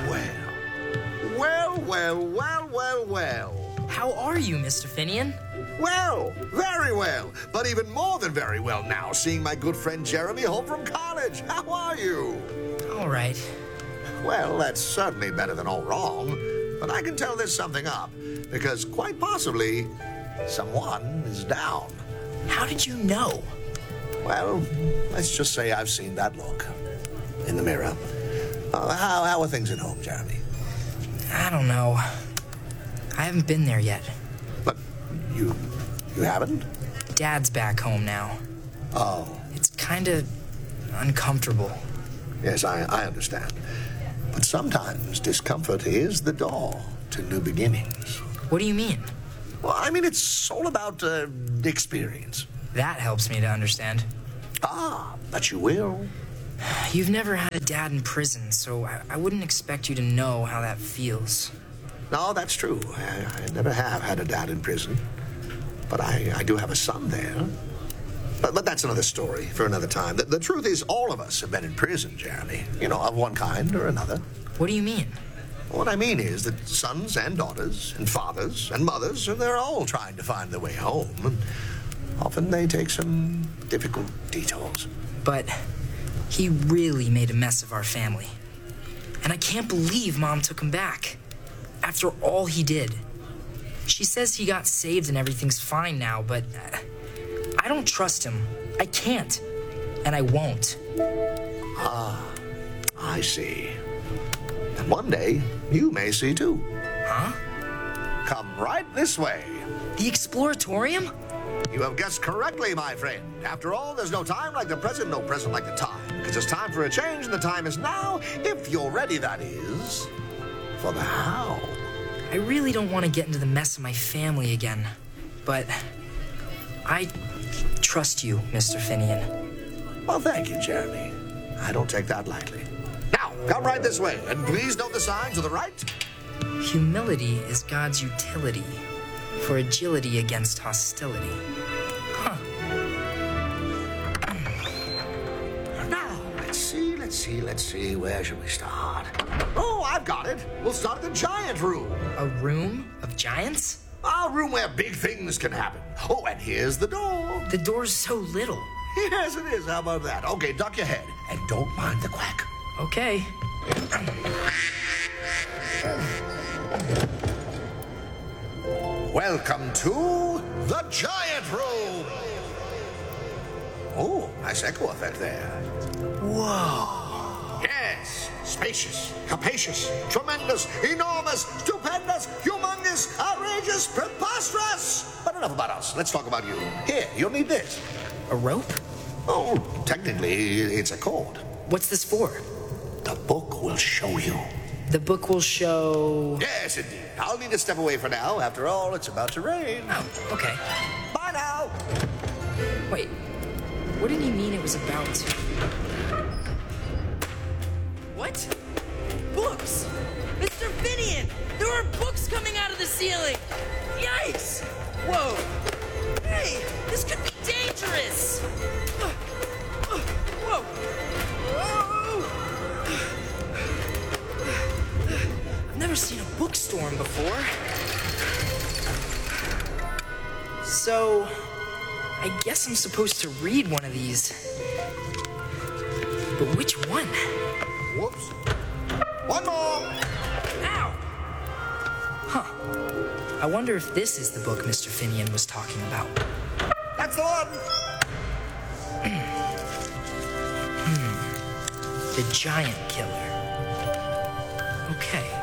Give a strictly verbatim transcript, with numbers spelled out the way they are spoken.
well. Well, well, well, well, well. How are you, Mister Finian? Well, very well. But even more than very well now, seeing my good friend Jeremy home from college. How are you? All right. Well, that's certainly better than all wrong. But I can tell there's something up, because quite possibly, someone is down. How did you know? Well, let's just say I've seen that look in the mirror. Uh, how, how are things at home, Jeremy? I don't know. I haven't been there yet. But you, you haven't? Dad's back home now. Oh. It's kind of uncomfortable. Yes, I, I understand. But sometimes discomfort is the door to new beginnings. What do you mean? Well, I mean, it's all about uh, experience. That helps me to understand. Ah, but you will. You've never had a dad in prison, so I, I wouldn't expect you to know how that feels. No, that's true. I, I never have had a dad in prison. But I, I do have a son there. But, but that's another story for another time. The, the truth is, all of us have been in prison, Jeremy. You know, of one kind or another. What do you mean? What I mean is that sons and daughters and fathers and mothers, they're all trying to find their way home. And often they take some difficult detours. But he really made a mess of our family. And I can't believe Mom took him back. After all he did. She says he got saved and everything's fine now, but uh, I don't trust him. I can't. And I won't. Ah, I see. And one day, you may see too. Huh? Come right this way. The Exploratorium? You have guessed correctly, my friend. After all, there's no time like the present, no present like the time. Because it's time for a change, and the time is now, if you're ready, that is, for the how. I really don't want to get into the mess of my family again. But I trust you, Mister Finian. Well, thank you, Jeremy. I don't take that lightly. Now, come right this way, and please note the sign to the right. Humility is God's utility for agility against hostility. Huh. Now, let's see, let's see, let's see. Where should we start? Oh, I've got it. We'll start at the giant room. A room of giants? A room where big things can happen. Oh, and here's the door. The door's so little. Yes, it is. How about that? Okay, duck your head, and don't mind the quack. Okay. Welcome to the giant room. Oh, nice echo effect there. Whoa. Yes, spacious, capacious, tremendous, enormous, stupendous, humongous, outrageous, preposterous. But enough about us. Let's talk about you. Here, you'll need this. A rope? Oh, technically, it's a cord. What's this for? The book will show you. The book will show... Yes, indeed. I'll need to step away for now. After all, it's about to rain. Oh, okay. Bye now. Wait, what did he mean it was about? What? Books! Mister Finian! There are books coming out of the ceiling! Yikes! Whoa! Hey, this could be dangerous! Uh, uh, whoa! Whoa! I've never seen a bookstorm before. So, I guess I'm supposed to read one of these. But which one? Whoops. One more. Ow! Huh. I wonder if this is the book Mister Finian was talking about. That's the one. hmm. The Giant Killer. Okay.